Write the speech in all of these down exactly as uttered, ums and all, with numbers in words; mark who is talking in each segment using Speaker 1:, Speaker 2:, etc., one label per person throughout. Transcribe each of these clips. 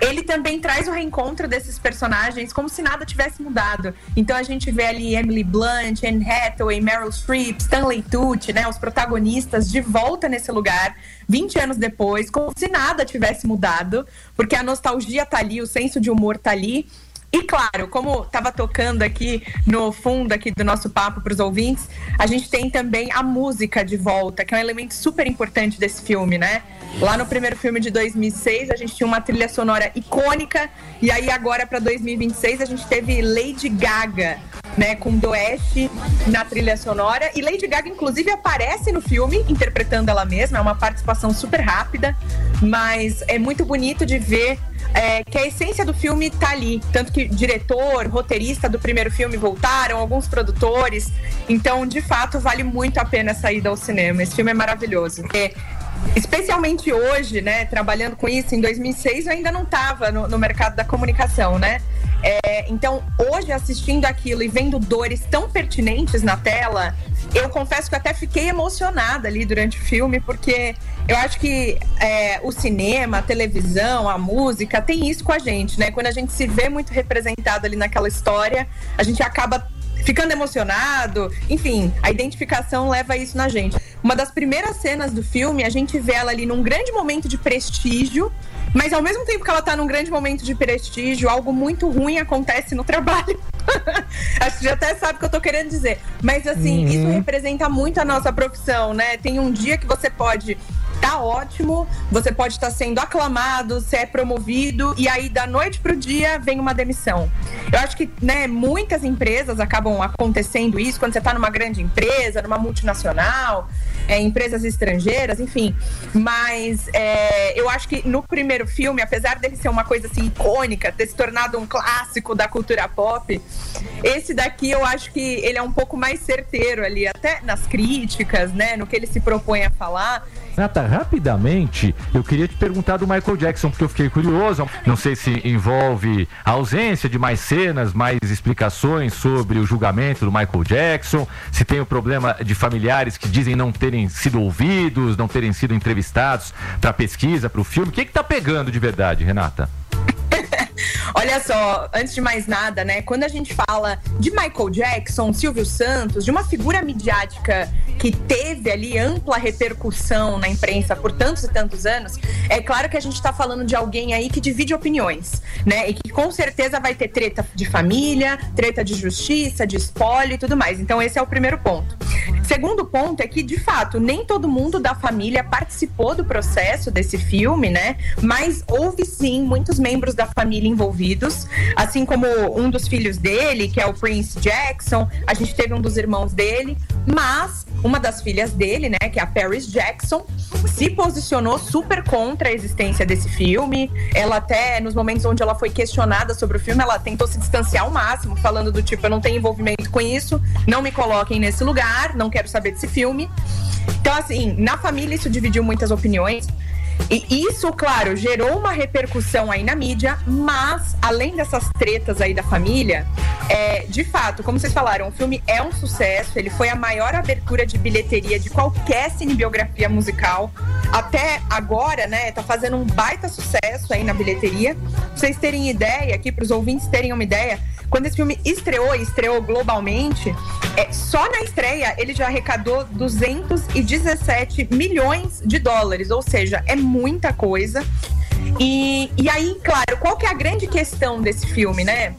Speaker 1: ele também traz o reencontro desses personagens como se nada tivesse mudado. Então a gente vê ali Emily Blunt, Anne Hathaway, Meryl Streep, Stanley Tucci, né, os protagonistas de volta nesse lugar, vinte anos depois, como se nada tivesse mudado, porque a nostalgia tá ali, o senso de humor tá ali. E claro, como estava tocando aqui no fundo aqui do nosso papo para os ouvintes, a gente tem também a música de volta, que é um elemento super importante desse filme, né? Lá no primeiro filme de dois mil e seis, a gente tinha uma trilha sonora icônica, e aí agora para dois mil e vinte e seis a gente teve Lady Gaga, né, com Doeste na trilha sonora, e Lady Gaga inclusive aparece no filme interpretando ela mesma, é uma participação super rápida, mas é muito bonito de ver é, que a essência do filme tá ali, tanto que diretor, roteirista do primeiro filme voltaram, alguns produtores, então de fato vale muito a pena essa ida ao cinema, esse filme é maravilhoso. É, especialmente hoje, né, trabalhando com isso, em dois mil e seis eu ainda não estava no, no mercado da comunicação, né? É, então, hoje, assistindo aquilo e vendo dores tão pertinentes na tela, eu confesso que eu até fiquei emocionada ali durante o filme, porque eu acho que é, o cinema, a televisão, a música, tem isso com a gente, né? Quando a gente se vê muito representado ali naquela história, a gente acaba ficando emocionado, enfim, a identificação leva isso na gente. Uma das primeiras cenas do filme, a gente vê ela ali num grande momento de prestígio, mas ao mesmo tempo que ela tá num grande momento de prestígio, algo muito ruim acontece no trabalho. Acho que já até sabe o que eu tô querendo dizer. Mas assim, uhum. Isso representa muito a nossa profissão, né? Tem um dia que você pode tá ótimo, você pode estar sendo aclamado, você é promovido, e aí da noite pro dia vem uma demissão. Eu acho que, né, muitas empresas acabam acontecendo isso quando você tá numa grande empresa, numa multinacional, é, empresas estrangeiras, enfim. Mas é, eu acho que no primeiro filme, apesar dele ser uma coisa assim icônica, ter se tornado um clássico da cultura pop, esse daqui eu acho que ele é um pouco mais certeiro ali, até nas críticas, né, no que ele se propõe a falar.
Speaker 2: Nata, rapidamente, eu queria te perguntar do Michael Jackson, porque eu fiquei curioso. Não sei se envolve a ausência de mais cenas, mais explicações sobre o julgamento do Michael Jackson, se tem o problema de familiares que dizem não terem sido ouvidos, não terem sido entrevistados para pesquisa, para o filme. O que que tá pegando de verdade, Renata?
Speaker 1: Olha só, antes de mais nada, né, quando a gente fala de Michael Jackson, Silvio Santos, de uma figura midiática que teve ali ampla repercussão na imprensa por tantos e tantos anos, é claro que a gente tá falando de alguém aí que divide opiniões, né, e que com certeza vai ter treta de família, treta de justiça, de espólio e tudo mais. Então esse é o primeiro ponto. Segundo ponto é que, de fato, nem todo mundo da família participou do processo desse filme, né, mas houve sim muitos membros da família envolvidos, assim como um dos filhos dele, que é o Prince Jackson, a gente teve um dos irmãos dele, mas uma das filhas dele, né, que é a Paris Jackson, se posicionou super contra a existência desse filme. Ela até, nos momentos onde ela foi questionada sobre o filme, ela tentou se distanciar ao máximo, falando do tipo, eu não tenho envolvimento com isso, não me coloquem nesse lugar, não quero saber desse filme. Então, assim, na família isso dividiu muitas opiniões. E isso, claro, gerou uma repercussão aí na mídia, mas, além dessas tretas aí da família, é, de fato, como vocês falaram, o filme é um sucesso, ele foi a maior abertura de bilheteria de qualquer cinebiografia musical. Até agora, né, tá fazendo um baita sucesso aí na bilheteria. Pra vocês terem ideia, aqui pros ouvintes terem uma ideia, quando esse filme estreou, e estreou globalmente, é, só na estreia ele já arrecadou duzentos e dezessete milhões de dólares, ou seja, é muita coisa. E, e aí, claro, qual que é a grande questão desse filme, né?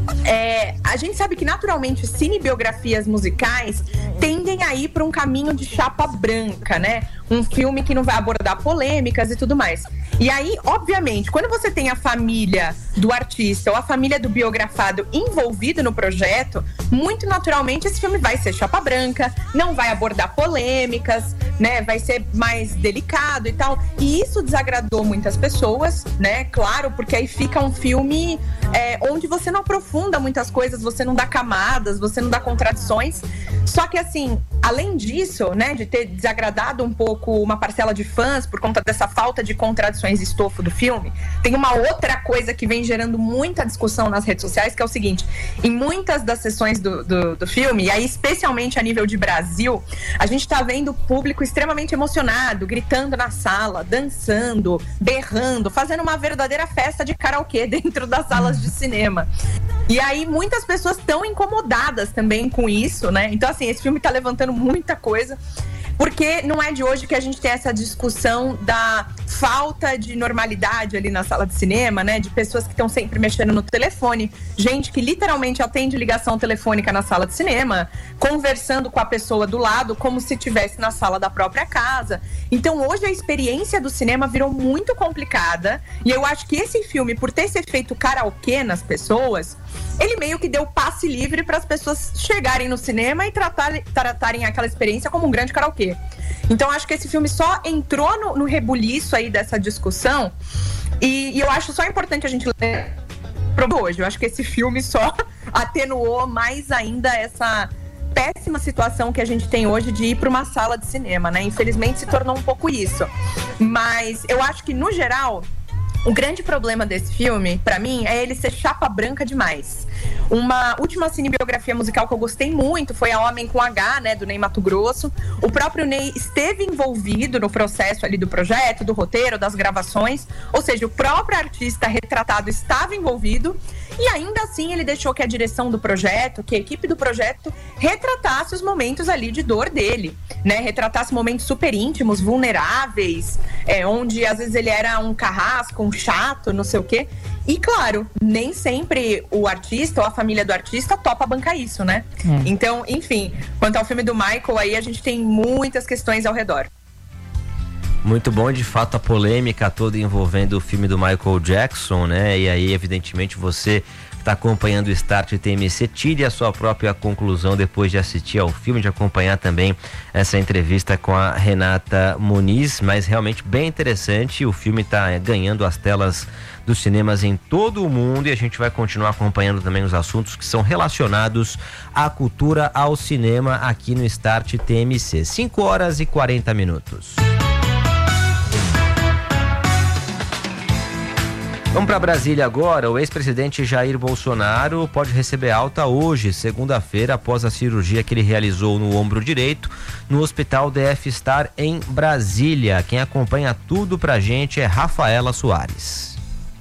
Speaker 1: É, a gente sabe que naturalmente cinebiografias musicais tendem a ir para um caminho de chapa branca, né? Um filme que não vai abordar polêmicas e tudo mais. E aí, obviamente, quando você tem a família do artista ou a família do biografado envolvido no projeto, muito naturalmente esse filme vai ser chapa branca, não vai abordar polêmicas, né? Vai ser mais delicado e tal. E isso desagradou muitas pessoas, né? Claro, porque aí fica um filme é, onde você não aprofunda muitas coisas, você não dá camadas, você não dá contradições. Só que assim, além disso, né, de ter desagradado um pouco uma parcela de fãs por conta dessa falta de contradições e estofo do filme, tem uma outra coisa que vem gerando muita discussão nas redes sociais, que é o seguinte: em muitas das sessões do, do, do filme, e aí especialmente a nível de Brasil, a gente tá vendo o público extremamente emocionado, gritando na sala, dançando, berrando, fazendo uma verdadeira festa de karaokê dentro das salas de cinema. E aí muitas pessoas estão incomodadas também com isso, né? Então assim, esse filme tá levantando muita coisa, porque não é de hoje que a gente tem essa discussão da falta de normalidade ali na sala de cinema, né? De pessoas que estão sempre mexendo no telefone, gente que literalmente atende ligação telefônica na sala de cinema, conversando com a pessoa do lado como se estivesse na sala da própria casa. Então hoje a experiência do cinema virou muito complicada, e eu acho que esse filme, por ter esse efeito karaokê nas pessoas, ele meio que deu passe livre para as pessoas chegarem no cinema e tratarem, tratarem aquela experiência como um grande karaokê. Então acho que esse filme só entrou no, no rebuliço aí dessa discussão, e, e eu acho só importante a gente ler hoje. Eu acho que esse filme só atenuou mais ainda essa péssima situação que a gente tem hoje de ir para uma sala de cinema, né? Infelizmente se tornou um pouco isso. Mas eu acho que, no geral, o grande problema desse filme, pra mim, é ele ser chapa branca demais. Uma última cinebiografia musical que eu gostei muito foi A Homem com H, né, do Ney Matogrosso. O próprio Ney esteve envolvido no processo ali do projeto, do roteiro, das gravações. Ou seja, o próprio artista retratado estava envolvido. E ainda assim ele deixou que a direção do projeto, que a equipe do projeto retratasse os momentos ali de dor dele, né? Retratasse momentos super íntimos, vulneráveis, é, onde às vezes ele era um carrasco, um chato, não sei o quê. E claro, nem sempre o artista ou a família do artista topa bancar isso, né? Hum. Então, enfim, quanto ao filme do Michael, aí a gente tem muitas questões ao redor.
Speaker 3: Muito bom, de fato, a polêmica toda envolvendo o filme do Michael Jackson, né? E aí, evidentemente, você está acompanhando o Start T M C, tire a sua própria conclusão depois de assistir ao filme, de acompanhar também essa entrevista com a Renata Muniz, mas realmente bem interessante. O filme está ganhando as telas dos cinemas em todo o mundo, e a gente vai continuar acompanhando também os assuntos que são relacionados à cultura, ao cinema, aqui no Start T M C. cinco horas e quarenta minutos. Vamos para Brasília agora. O ex-presidente Jair Bolsonaro pode receber alta hoje, segunda-feira, após a cirurgia que ele realizou no ombro direito no Hospital D F Star em Brasília. Quem acompanha tudo pra gente é Rafaela Soares.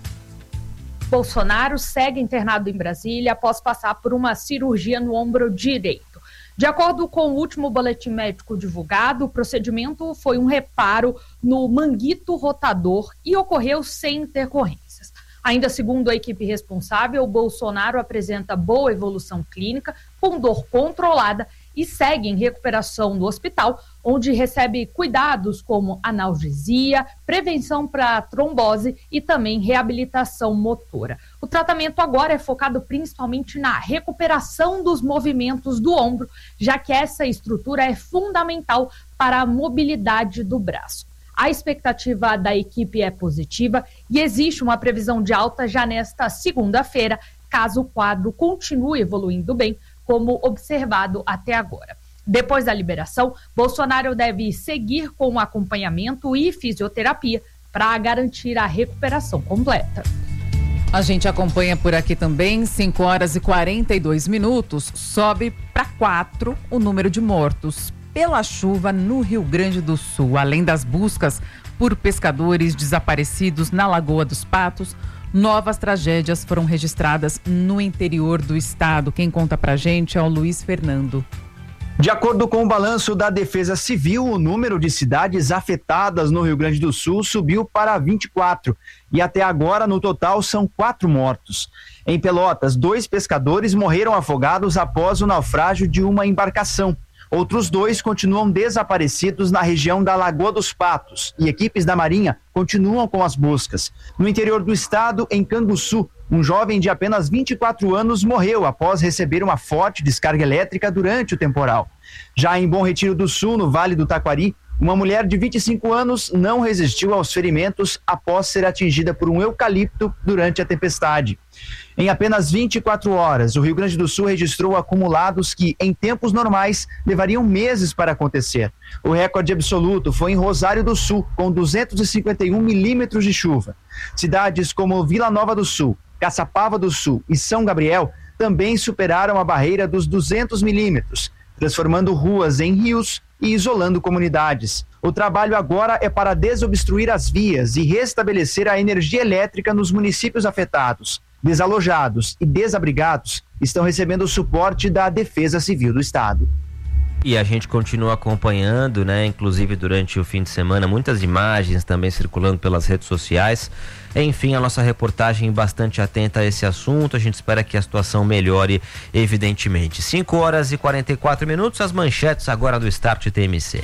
Speaker 4: Bolsonaro segue internado em Brasília após passar por uma cirurgia no ombro direito. De acordo com o último boletim médico divulgado, o procedimento foi um reparo no manguito rotador e ocorreu sem intercorrências. Ainda segundo a equipe responsável, Bolsonaro apresenta boa evolução clínica, com dor controlada e segue em recuperação no hospital, onde recebe cuidados como analgesia, prevenção para trombose e também reabilitação motora. O tratamento agora é focado principalmente na recuperação dos movimentos do ombro, já que essa estrutura é fundamental para a mobilidade do braço. A expectativa da equipe é positiva e existe uma previsão de alta já nesta segunda-feira, caso o quadro continue evoluindo bem, como observado até agora. Depois da liberação, Bolsonaro deve seguir com o acompanhamento e fisioterapia para garantir a recuperação completa.
Speaker 5: A gente acompanha por aqui também, cinco horas e quarenta e dois minutos, sobe para quatro o número de mortos pela chuva no Rio Grande do Sul. Além das buscas por pescadores desaparecidos na Lagoa dos Patos, novas tragédias foram registradas no interior do estado. Quem conta pra gente é o Luiz Fernando.
Speaker 6: De acordo com o balanço da Defesa Civil, o número de cidades afetadas no Rio Grande do Sul subiu para vinte e quatro e até agora, no total, são quatro mortos. Em Pelotas, dois pescadores morreram afogados após o naufrágio de uma embarcação. Outros dois continuam desaparecidos na região da Lagoa dos Patos e equipes da Marinha continuam com as buscas. No interior do estado, em Canguçu, um jovem de apenas vinte e quatro anos morreu após receber uma forte descarga elétrica durante o temporal. Já em Bom Retiro do Sul, no Vale do Taquari, uma mulher de vinte e cinco anos não resistiu aos ferimentos após ser atingida por um eucalipto durante a tempestade. Em apenas vinte e quatro horas, o Rio Grande do Sul registrou acumulados que, em tempos normais, levariam meses para acontecer. O recorde absoluto foi em Rosário do Sul, com duzentos e cinquenta e um milímetros de chuva. Cidades como Vila Nova do Sul, Caçapava do Sul e São Gabriel também superaram a barreira dos duzentos milímetros, transformando ruas em rios e isolando comunidades. O trabalho agora é para desobstruir as vias e restabelecer a energia elétrica nos municípios afetados. Desalojados e desabrigados estão recebendo o suporte da Defesa Civil do Estado.
Speaker 3: E a gente continua acompanhando, né? Inclusive durante o fim de semana, muitas imagens também circulando pelas redes sociais. Enfim, a nossa reportagem bastante atenta a esse assunto. A gente espera que a situação melhore, evidentemente. cinco horas e quarenta e quatro minutos, as manchetes agora do Start T M C.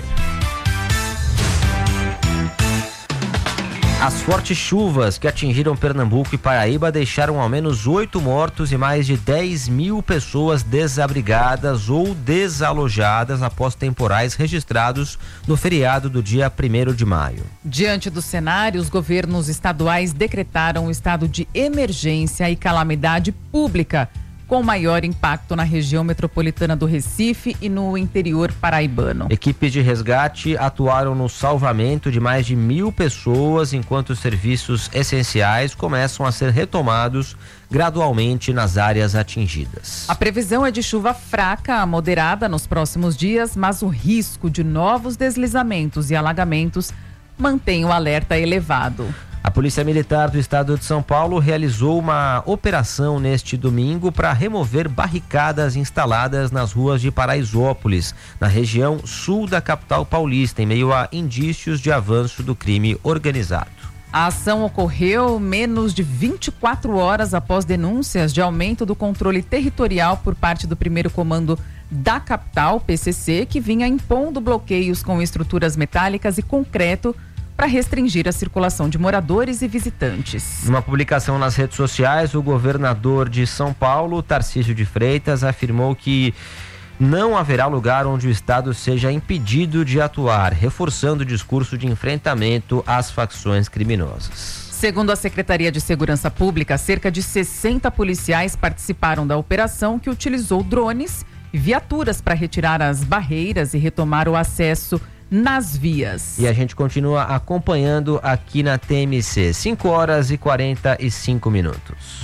Speaker 3: As fortes chuvas que atingiram Pernambuco e Paraíba deixaram ao menos oito mortos e mais de dez mil pessoas desabrigadas ou desalojadas após temporais registrados no feriado do dia primeiro de maio.
Speaker 5: Diante do cenário, os governos estaduais decretaram o estado de emergência e calamidade pública, com maior impacto na região metropolitana do Recife e no interior paraibano.
Speaker 3: Equipes de resgate atuaram no salvamento de mais de mil pessoas, enquanto os serviços essenciais começam a ser retomados gradualmente nas áreas atingidas.
Speaker 5: A previsão é de chuva fraca a moderada nos próximos dias, mas o risco de novos deslizamentos e alagamentos mantém o alerta elevado.
Speaker 3: A Polícia Militar do Estado de São Paulo realizou uma operação neste domingo para remover barricadas instaladas nas ruas de Paraisópolis, na região sul da capital paulista, em meio a indícios de avanço do crime organizado.
Speaker 5: A ação ocorreu menos de vinte e quatro horas após denúncias de aumento do controle territorial por parte do primeiro comando da capital, P C C, que vinha impondo bloqueios com estruturas metálicas e concreto para restringir a circulação de moradores e visitantes.
Speaker 3: Numa publicação nas redes sociais, o governador de São Paulo, Tarcísio de Freitas, afirmou que não haverá lugar onde o Estado seja impedido de atuar, reforçando o discurso de enfrentamento às facções criminosas.
Speaker 5: Segundo a Secretaria de Segurança Pública, cerca de sessenta policiais participaram da operação, que utilizou drones e viaturas para retirar as barreiras e retomar o acesso nas vias.
Speaker 3: E a gente continua acompanhando aqui na T M C. cinco horas e quarenta e cinco minutos.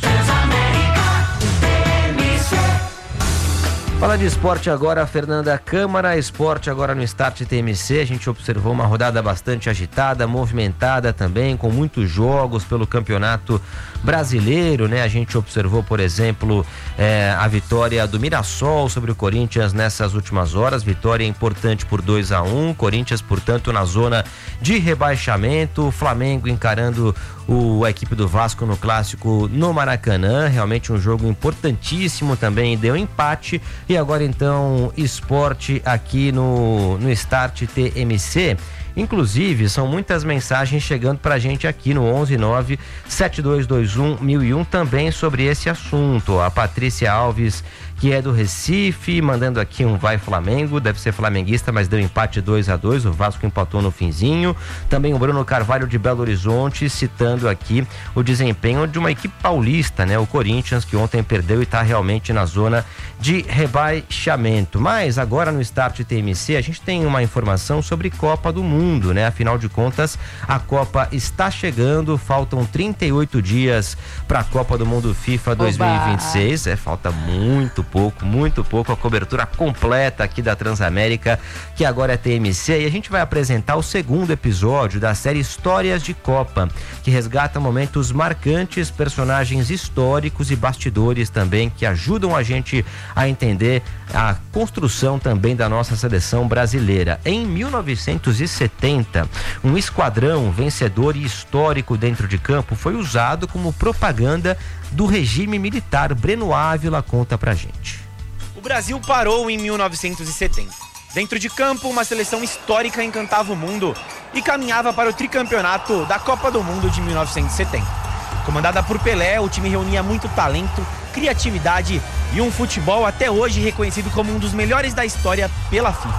Speaker 3: Fala de esporte agora, Fernanda Câmara. Esporte agora no Start T M C. A gente observou uma rodada bastante agitada, movimentada também, com muitos jogos pelo Campeonato Brasileiro, né? A gente observou, por exemplo, é, a vitória do Mirassol sobre o Corinthians nessas últimas horas. Vitória importante por dois a um. Corinthians, portanto, na zona de rebaixamento. O Flamengo encarando o, a equipe do Vasco no clássico no Maracanã. Realmente um jogo importantíssimo também. Deu empate. E agora então, esporte aqui no, no Start T M C. Inclusive, são muitas mensagens chegando pra gente aqui no onze nove sete dois dois um mil e um também sobre esse assunto. A Patrícia Alves, que é do Recife, mandando aqui um vai Flamengo, deve ser flamenguista, mas deu empate dois a dois, o Vasco empatou no finzinho. Também o Bruno Carvalho de Belo Horizonte, citando aqui o desempenho de uma equipe paulista, né? O Corinthians, que ontem perdeu e está realmente na zona de rebaixamento. Mas agora no Start T M C a gente tem uma informação sobre Copa do Mundo, né? Afinal de contas, a Copa está chegando, faltam trinta e oito dias para a Copa do Mundo FIFA dois mil e vinte e seis. É, falta muito pouco, muito pouco, a cobertura completa aqui da Transamérica, que agora é T M C, e a gente vai apresentar o segundo episódio da série Histórias de Copa, que resgata momentos marcantes, personagens históricos e bastidores também, que ajudam a gente a entender a construção também da nossa seleção brasileira. Em mil novecentos e setenta, um esquadrão vencedor e histórico dentro de campo foi usado como propaganda do regime militar. Breno Ávila conta pra gente.
Speaker 7: O Brasil parou em mil novecentos e setenta. Dentro de campo, uma seleção histórica encantava o mundo e caminhava para o tricampeonato da Copa do Mundo de mil novecentos e setenta. Comandada por Pelé, o time reunia muito talento, criatividade e um futebol até hoje reconhecido como um dos melhores da história pela FIFA.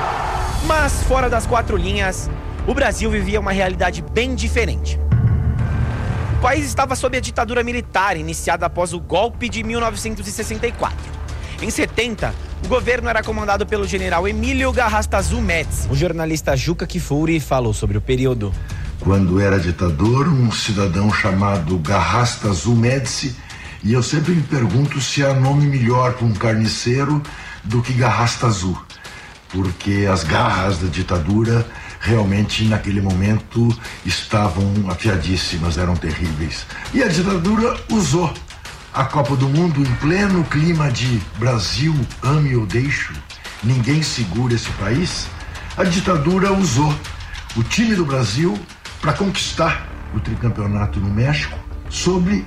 Speaker 7: Mas, fora das quatro linhas, o Brasil vivia uma realidade bem diferente. país estava sob a ditadura militar, iniciada após o golpe de mil novecentos e sessenta e quatro. Em setenta, o governo era comandado pelo general Emílio Garrastazu Médici. O jornalista Juca Kfouri falou sobre o período.
Speaker 8: Quando era ditador, um cidadão chamado Garrastazu Médici, e eu sempre me pergunto se há nome melhor para um carniceiro do que Garrastazu, porque as garras da ditadura realmente naquele momento estavam afiadíssimas, eram terríveis. E a ditadura usou a Copa do Mundo em pleno clima de Brasil, ame ou deixo, ninguém segura esse país. A ditadura usou o time do Brasil para conquistar o tricampeonato no México sob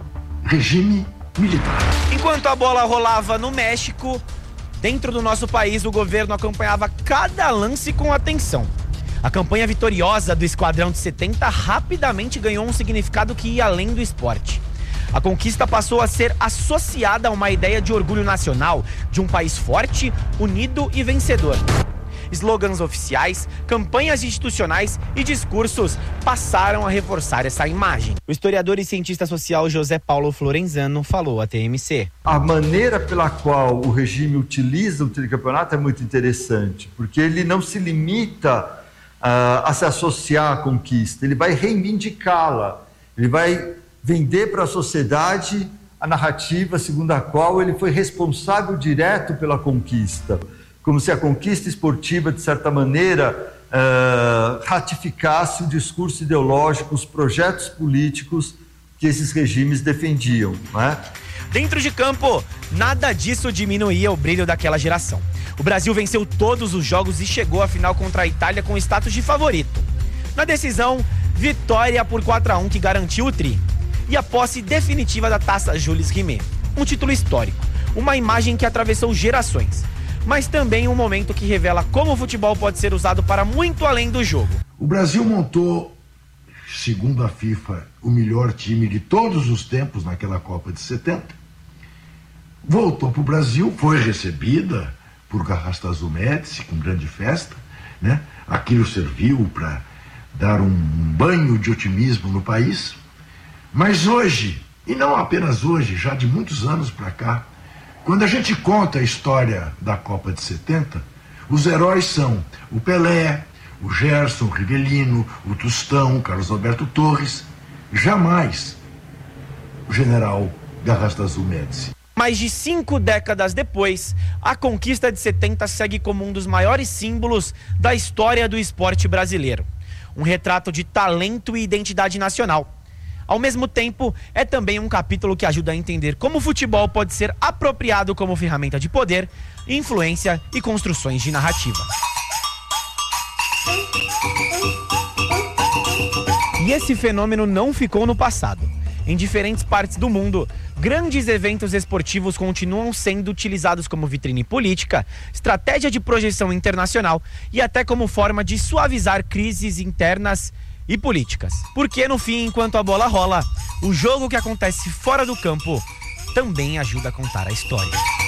Speaker 8: regime militar.
Speaker 7: Enquanto a bola rolava no México, dentro do nosso país o governo acompanhava cada lance com atenção. A campanha vitoriosa do Esquadrão de setenta rapidamente ganhou um significado que ia além do esporte. A conquista passou a ser associada a uma ideia de orgulho nacional, de um país forte, unido e vencedor. Slogans oficiais, campanhas institucionais e discursos passaram a reforçar essa imagem. O historiador e cientista social José Paulo Florenzano falou à T M C.
Speaker 9: A maneira pela qual o regime utiliza o tricampeonato é muito interessante, porque ele não se limita uh, a se associar à conquista, ele vai reivindicá-la, ele vai vender para a sociedade a narrativa segundo a qual ele foi responsável direto pela conquista. Como se a conquista esportiva, de certa maneira, uh, ratificasse o discurso ideológico, os projetos políticos que esses regimes defendiam, não é?
Speaker 7: Dentro de campo, nada disso diminuía o brilho daquela geração. O Brasil venceu todos os jogos e chegou à final contra a Itália com status de favorito. Na decisão, vitória por quatro a um que garantiu o tri. E a posse definitiva da Taça Jules Rimet. Um título histórico, uma imagem que atravessou gerações. Mas também um momento que revela como o futebol pode ser usado para muito além do jogo.
Speaker 8: O Brasil montou, segundo a FIFA, o melhor time de todos os tempos naquela Copa de setenta. Voltou para o Brasil, foi recebida por Garrastazu Médici com grande festa, né? Aquilo serviu para dar um banho de otimismo no país. Mas hoje, e não apenas hoje, já de muitos anos para cá, quando a gente conta a história da Copa de setenta, os heróis são o Pelé, o Gerson, o Rivelino, o Tostão, o Carlos Alberto Torres, jamais o general Garrastazu Médici.
Speaker 7: Mais de cinco décadas depois, a conquista de setenta segue como um dos maiores símbolos da história do esporte brasileiro. Um retrato de talento e identidade nacional. Ao mesmo tempo, é também um capítulo que ajuda a entender como o futebol pode ser apropriado como ferramenta de poder, influência e construções de narrativa. E esse fenômeno não ficou no passado. Em diferentes partes do mundo, grandes eventos esportivos continuam sendo utilizados como vitrine política, estratégia de projeção internacional e até como forma de suavizar crises internas e políticas. Porque no fim, enquanto a bola rola, o jogo que acontece fora do campo também ajuda a contar a história.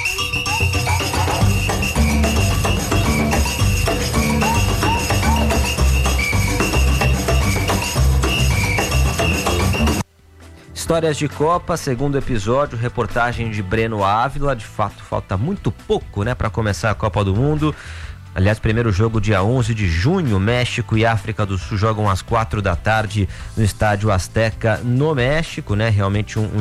Speaker 3: Histórias de Copa, segundo episódio, reportagem de Breno Ávila. De fato, falta muito pouco, né, para começar a Copa do Mundo. Aliás, primeiro jogo dia onze de junho, México e África do Sul jogam às quatro da tarde no Estádio Azteca, no México, né? Realmente um, um